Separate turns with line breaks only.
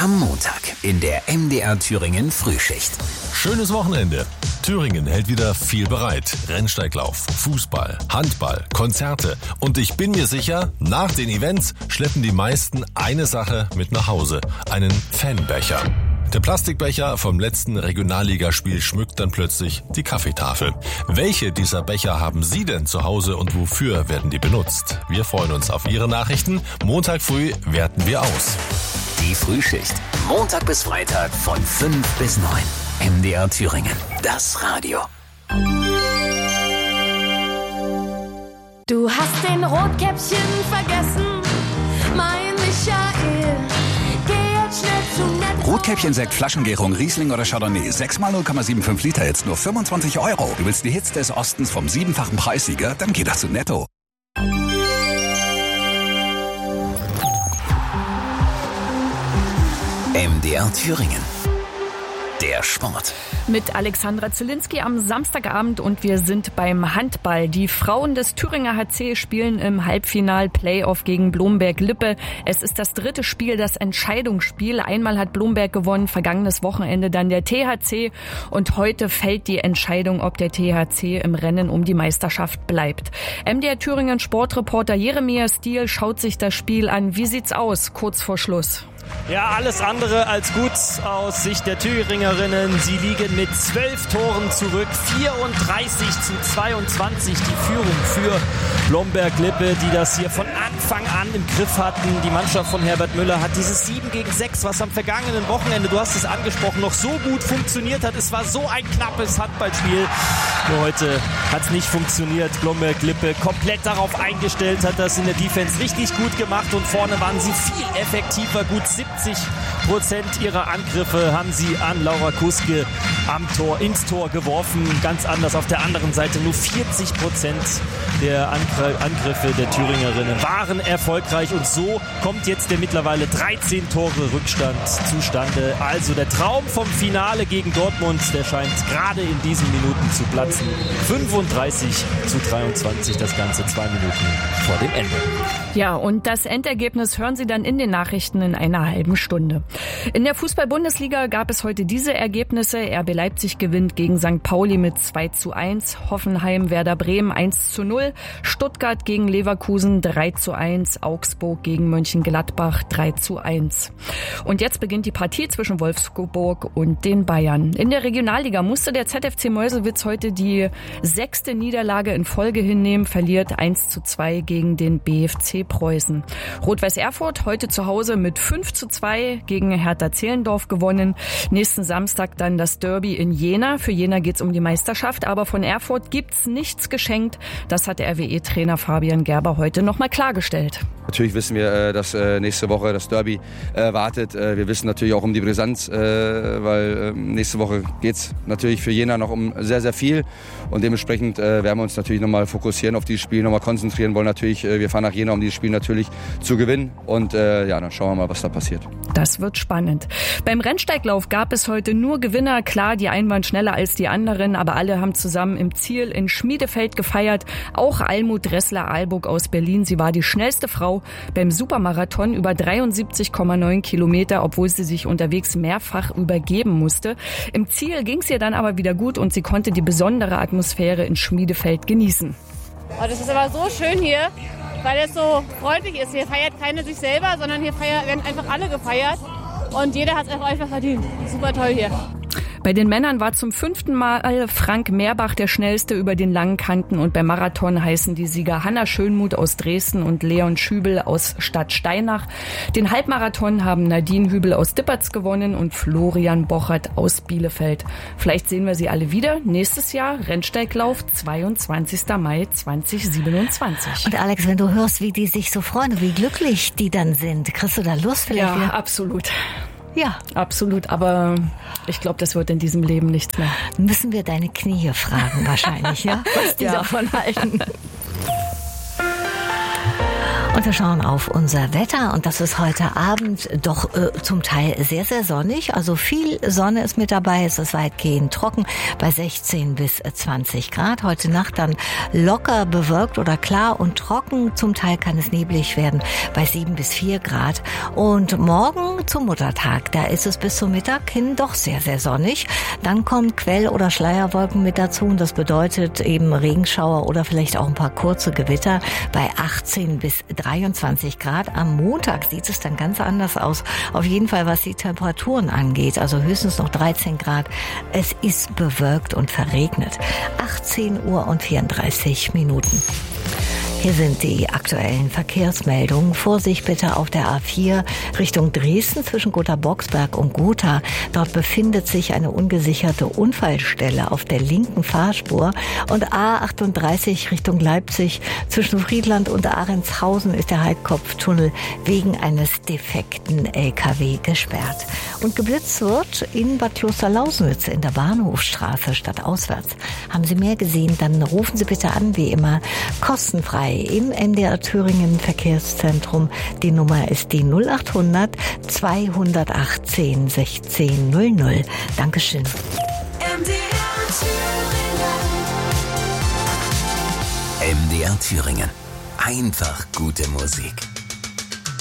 Am Montag in der MDR Thüringen Frühschicht.
Schönes Wochenende. Thüringen hält wieder viel bereit. Rennsteiglauf, Fußball, Handball, Konzerte. Und ich bin mir sicher, nach den Events schleppen die meisten eine Sache mit nach Hause. Einen Fanbecher. Der Plastikbecher vom letzten Regionalligaspiel schmückt dann plötzlich die Kaffeetafel. Welche dieser Becher haben Sie denn zu Hause und wofür werden die benutzt? Wir freuen uns auf Ihre Nachrichten. Montag früh werten wir aus.
Die Frühschicht. Montag bis Freitag von 5 bis 9. MDR Thüringen. Das Radio.
Du hast den Rotkäppchen vergessen, mein Michael. Geh jetzt schnell zu Netto.
Rotkäppchen-Sekt, Flaschengärung, Riesling oder Chardonnay. 6x 0,75 Liter, jetzt nur 25 €. Du willst die Hits des Ostens vom 7-fachen Preissieger? Dann geh doch zu Netto.
MDR Thüringen. Der Sport.
Mit Alexandra Zielinski am Samstagabend und wir sind beim Handball. Die Frauen des Thüringer HC spielen im Halbfinal-Playoff gegen Blomberg-Lippe. Es ist das dritte Spiel, das Entscheidungsspiel. Einmal hat Blomberg gewonnen, vergangenes Wochenende dann der THC. Und heute fällt die Entscheidung, ob der THC im Rennen um die Meisterschaft bleibt. MDR Thüringen Sportreporter Jeremia Stiel schaut sich das Spiel an. Wie sieht's aus, kurz vor Schluss?
Ja, alles andere als gut aus Sicht der Thüringerinnen. Sie liegen mit 12 Toren zurück, 34:22 die Führung für Blomberg-Lippe, die das hier von Anfang an im Griff hatten. Die Mannschaft von Herbert Müller hat dieses 7-6, was am vergangenen Wochenende, du hast es angesprochen, noch so gut funktioniert hat. Es war so ein knappes Handballspiel. Nur heute hat es nicht funktioniert. Blomberg-Lippe komplett darauf eingestellt, hat das in der Defense richtig gut gemacht und vorne waren sie viel effektiver. Gut 70% ihrer Angriffe haben sie an Laura Kuske ins Tor geworfen. Ganz anders auf der anderen Seite. Nur 40% der Angriffe der Thüringerinnen waren erfolgreich. Und so kommt jetzt der mittlerweile 13 Tore Rückstand zustande. Also der Traum vom Finale gegen Dortmund, der scheint gerade in diesen Minuten zu platzen. 35:23, das Ganze 2 Minuten vor dem Ende.
Ja, und das Endergebnis hören Sie dann in den Nachrichten in einer halben Stunde. In der Fußball-Bundesliga gab es heute diese Ergebnisse. RB Leipzig gewinnt gegen St. Pauli mit 2:1. Hoffenheim, Werder Bremen 1:0. Stuttgart gegen Leverkusen 3:1. Augsburg gegen Mönchengladbach 3:1. Und jetzt beginnt die Partie zwischen Wolfsburg und den Bayern. In der Regionalliga musste der ZFC Meuselwitz heute die 6. Niederlage in Folge hinnehmen, verliert 1:2 gegen den BFC Preußen. Rot-Weiß Erfurt heute zu Hause mit 5:2 gegen Hertha Zehlendorf gewonnen. Nächsten Samstag dann das Derby in Jena. Für Jena geht's um die Meisterschaft, aber von Erfurt gibt's nichts geschenkt. Das hat der RWE-Trainer Fabian Gerber heute nochmal klargestellt.
Natürlich wissen wir, dass nächste Woche das Derby wartet. Wir wissen natürlich auch um die Brisanz, weil nächste Woche geht's natürlich für Jena noch um sehr, sehr viel. Und dementsprechend werden wir uns natürlich nochmal fokussieren auf dieses Spiel, nochmal konzentrieren wollen. Natürlich, wir fahren nach Jena, um dieses Spiel natürlich zu gewinnen. Und dann schauen wir mal, was da passiert.
Das wird spannend. Beim Rennsteiglauf gab es heute nur Gewinner. Klar, die einen waren schneller als die anderen, aber alle haben zusammen im Ziel in Schmiedefeld gefeiert. Auch Almut Dressler-Alburg aus Berlin. Sie war die schnellste Frau beim Supermarathon über 73,9 Kilometer, obwohl sie sich unterwegs mehrfach übergeben musste. Im Ziel ging es ihr dann aber wieder gut und sie konnte die besondere Atmosphäre in Schmiedefeld genießen.
Oh, das ist aber so schön hier, weil es so freundlich ist. Hier feiert keiner sich selber, sondern hier werden einfach alle gefeiert und jeder hat es einfach verdient. Super toll hier.
Bei den Männern war zum 5. Mal Frank Meerbach der Schnellste über den langen Kanten und beim Marathon heißen die Sieger Hanna Schönmuth aus Dresden und Leon Schübel aus Stadtsteinach. Den Halbmarathon haben Nadine Hübel aus Dippertz gewonnen und Florian Bochert aus Bielefeld. Vielleicht sehen wir sie alle wieder nächstes Jahr. Rennsteiglauf 22. Mai 2027.
Und Alex, wenn du hörst, wie die sich so freuen und wie glücklich die dann sind, kriegst du da Lust vielleicht?
Ja,
wieder?
absolut.
Ja.
Absolut, aber ich glaube, das wird in diesem Leben nichts mehr.
Müssen wir deine Knie fragen wahrscheinlich, ja? Was die davon halten. Und wir schauen auf unser Wetter und das ist heute Abend doch zum Teil sehr, sehr sonnig. Also viel Sonne ist mit dabei, es ist weitgehend trocken bei 16 bis 20 Grad. Heute Nacht dann locker bewölkt oder klar und trocken. Zum Teil kann es neblig werden bei 7 bis 4 Grad. Und morgen zum Muttertag, da ist es bis zum Mittag hin doch sehr, sehr sonnig. Dann kommen Quell- oder Schleierwolken mit dazu und das bedeutet eben Regenschauer oder vielleicht auch ein paar kurze Gewitter bei 18 bis 23 Grad. Am Montag sieht es dann ganz anders aus. Auf jeden Fall, was die Temperaturen angeht. Also höchstens noch 13 Grad. Es ist bewölkt und verregnet. 18 Uhr und 34 Minuten. Hier sind die aktuellen Verkehrsmeldungen. Vorsicht bitte auf der A4 Richtung Dresden zwischen Gotha-Boxberg und Gotha. Dort befindet sich eine ungesicherte Unfallstelle auf der linken Fahrspur. Und A38 Richtung Leipzig zwischen Friedland und Ahrentshausen ist der Halbkopftunnel wegen eines defekten LKW gesperrt. Und geblitzt wird in Bad Klosterlausnitz in der Bahnhofstraße stadtauswärts. Haben Sie mehr gesehen, dann rufen Sie bitte an, wie immer, kostenfrei im MDR Thüringen Verkehrszentrum. Die Nummer ist die 0800 218 16 00. Dankeschön.
MDR Thüringen. Einfach gute Musik.